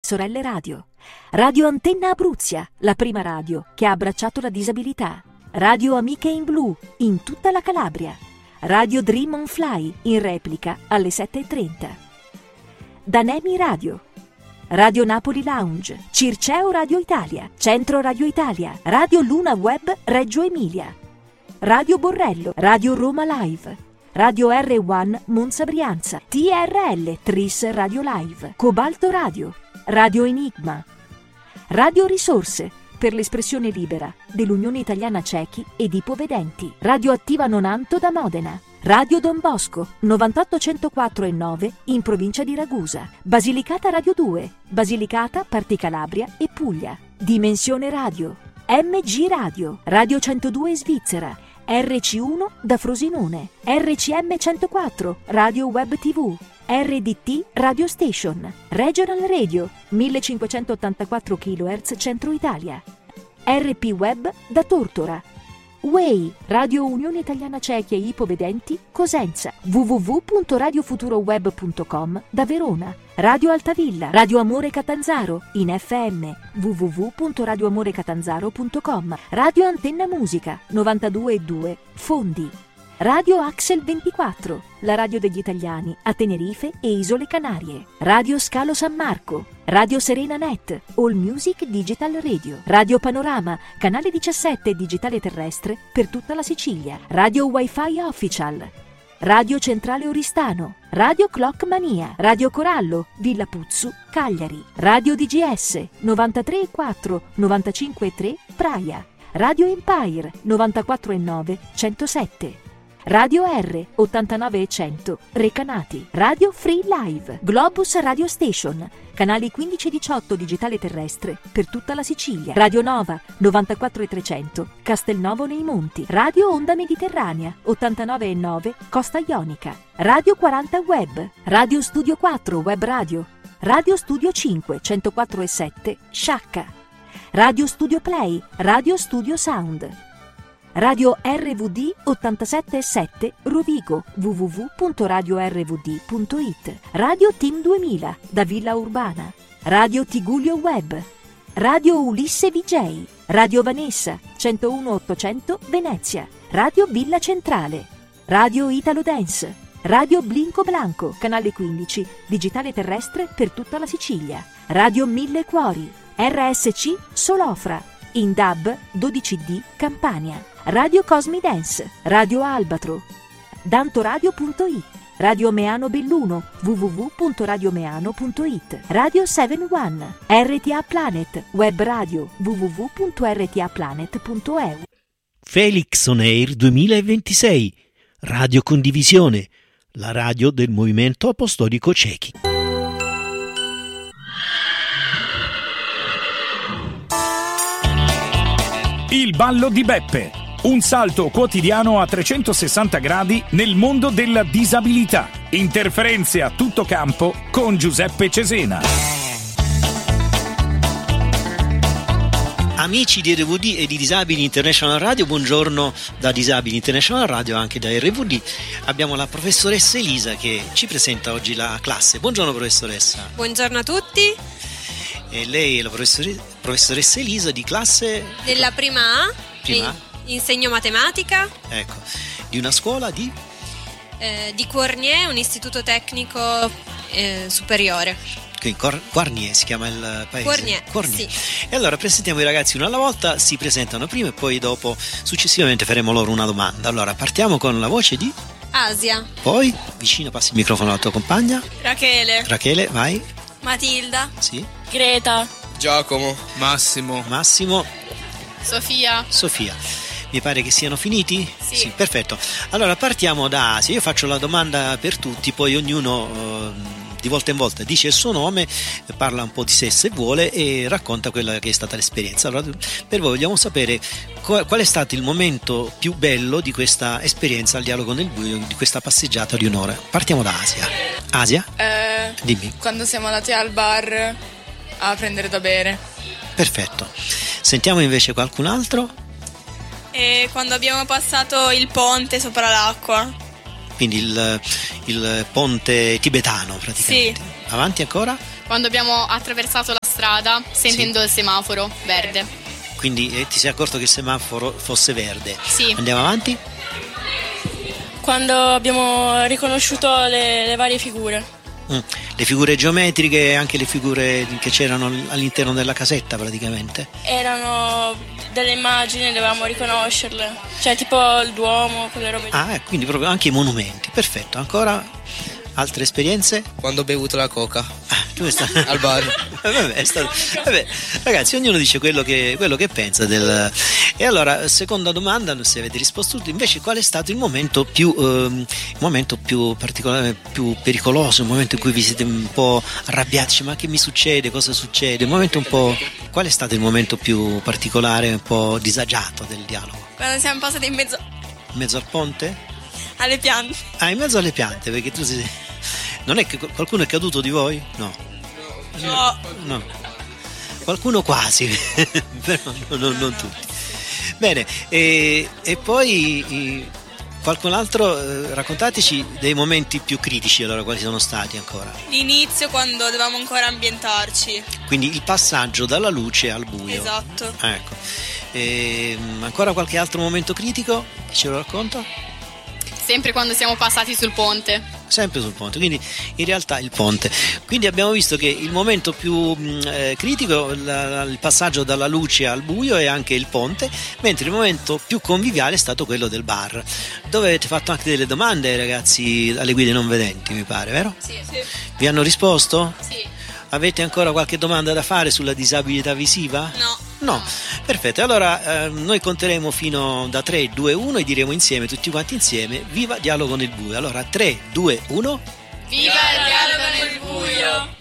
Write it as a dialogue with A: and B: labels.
A: Sorelle Radio. Radio Antenna Abruzia, la prima radio che ha abbracciato la disabilità. Radio Amiche in Blu, in tutta la Calabria. Radio Dream on Fly, in replica alle 7:30. Danemi Radio. Radio Napoli Lounge, Circeo Radio Italia, Centro Radio Italia, Radio Luna Web Reggio Emilia, Radio Borrello, Radio Roma Live, Radio R1 Monza Brianza, TRL Tris Radio Live, Cobalto Radio, Radio Enigma, Radio Risorse per l'espressione libera dell'Unione Italiana Ciechi ed Ipovedenti, Radio Attiva Nonanto da Modena, Radio Don Bosco 98.104 e 9 in provincia di Ragusa, Basilicata Radio 2, Basilicata, Parti Calabria e Puglia, Dimensione Radio, MG Radio, Radio 102 Svizzera, RC1 da Frosinone, RCM 104, Radio Web TV, RDT Radio Station, Regional Radio 1584 kHz Centro Italia, RP Web da Tortora, Way, Radio Unione Italiana Ciechi e Ipovedenti, Cosenza, www.radiofuturoweb.com da Verona, Radio Altavilla, Radio Amore Catanzaro, in FM, www.radioamorecatanzaro.com, Radio Antenna Musica, 92.2, Fondi, Radio Axel 24, la radio degli italiani a Tenerife e Isole Canarie, Radio Scalo San Marco, Radio Serena Net, All Music Digital Radio, Radio Panorama, canale 17 digitale terrestre per tutta la Sicilia, Radio Wi-Fi Official, Radio Centrale Oristano, Radio Clock Mania, Radio Corallo, Villa Puzzu, Cagliari, Radio DGS 93.4, 95.3, Praia, Radio Empire 94.9, 107. Radio R 89 e 100 Recanati, Radio Free Live, Globus Radio Station, canali 15 e 18 digitale terrestre per tutta la Sicilia, Radio Nova 94 e 300 Castelnovo nei Monti, Radio Onda Mediterranea 89 e 9 Costa Ionica, Radio 40 Web, Radio Studio 4 Web Radio, Radio Studio 5 104 e 7 Sciacca, Radio Studio Play, Radio Studio Sound, Radio RVD 87.7 Rovigo, www.radiorvd.it, Radio Team 2000 da Villa Urbana, Radio Tigullio Web, Radio Ulisse VJ, Radio Vanessa 101.800 Venezia, Radio Villa Centrale, Radio Italo Dance, Radio Blinco Blanco, canale 15, digitale terrestre per tutta la Sicilia, Radio Mille Cuori, RSC Solofra, in DAB 12D Campania, Radio Cosmi Dance, Radio Albatro, dantoradio.it, Radio Meano Belluno, www.radiomeano.it, Radio 71, RTA Planet, web radio, www.rtaplanet.eu.
B: Felix On Air 2026, Radio Condivisione, la radio del Movimento Apostolico Ciechi.
C: Il ballo di Beppe, un salto quotidiano a 360 gradi nel mondo della disabilità. Interferenze a tutto campo con Giuseppe Cesena.
B: Amici di RVD e di Disabili International Radio, buongiorno da Disabili International Radio, anche da RVD. Abbiamo la professoressa Elisa che ci presenta oggi la classe. Buongiorno professoressa.
D: Buongiorno a tutti.
B: E lei è la professoressa Elisa di classe?
D: Della prima A. Insegno matematica.
B: Ecco, di una scuola di
D: Quarnier, un istituto tecnico superiore.
B: Quarnier si chiama il paese?
D: Quarnier. Sì.
B: E allora presentiamo i ragazzi uno alla volta, si presentano prima e poi dopo successivamente faremo loro una domanda. Allora partiamo con la voce di
D: Asia.
B: Poi vicino, passi il microfono alla tua compagna.
D: Rachele,
B: vai.
D: Matilda.
B: Sì.
D: Greta.
E: Giacomo. Massimo.
D: Sofia.
B: Mi pare che siano finiti?
D: Sì.
B: Perfetto. Allora partiamo da Asia. Io faccio la domanda per tutti, poi ognuno di volta in volta dice il suo nome, parla un po' di sé se vuole e racconta quella che è stata l'esperienza. Allora per voi vogliamo sapere qual è stato il momento più bello di questa esperienza al dialogo nel buio, di questa passeggiata di un'ora. Partiamo da Asia. Dimmi.
F: Quando siamo andati al bar a prendere da bere.
B: Perfetto. Sentiamo invece qualcun altro.
D: E quando abbiamo passato il ponte sopra l'acqua.
B: Quindi il ponte tibetano praticamente.
D: Sì.
B: Avanti ancora.
F: Quando abbiamo attraversato la
G: strada sentendo il semaforo verde.
B: Quindi ti sei accorto che il semaforo fosse verde?
G: Sì.
B: Andiamo avanti?
H: Quando abbiamo riconosciuto le varie figure.
B: Le figure geometriche e anche le figure che c'erano all'interno della casetta praticamente?
H: Erano delle immagini, dovevamo riconoscerle, cioè tipo il Duomo, quelle robe lì.
B: Quindi proprio anche i monumenti, perfetto. Ancora altre esperienze?
E: Quando ho bevuto la coca
B: Dove sta?
E: al bar.
B: Vabbè, ragazzi, ognuno dice quello che pensa del... E allora, seconda domanda, se avete risposto tutti, invece qual è stato il momento più particolare, più pericoloso, il momento in cui vi siete un po' arrabbiati, ma che mi succede, cosa succede? Qual è stato il momento più particolare, un po' disagiato del dialogo?
D: Quando siamo passati in mezzo
B: al ponte?
D: alle piante.
B: In mezzo alle piante, perché tu sei... Non è che qualcuno è caduto di voi? No. Qualcuno quasi, però non tutti. Bene, e poi qualcun altro, raccontateci dei momenti più critici, allora quali sono stati ancora?
D: L'inizio, quando dovevamo ancora ambientarci.
B: Quindi il passaggio dalla luce al buio.
D: Esatto.
B: Ecco. Ancora qualche altro momento critico? Chi ce lo racconta?
G: Sempre quando siamo passati sul ponte.
B: Sempre sul ponte, quindi in realtà il ponte. Quindi abbiamo visto che il momento più critico, il passaggio dalla luce al buio, è anche il ponte, mentre il momento più conviviale è stato quello del bar, dove avete fatto anche delle domande, ragazzi, alle guide non vedenti, mi pare, vero?
G: Sì.
B: Vi hanno risposto?
G: Sì.
B: Avete ancora qualche domanda da fare sulla disabilità visiva?
D: No.
B: Perfetto, allora noi conteremo fino da 3, 2, 1 e diremo insieme, tutti quanti insieme, viva Dialogo nel buio. Allora 3, 2, 1.
G: Viva il dialogo nel buio!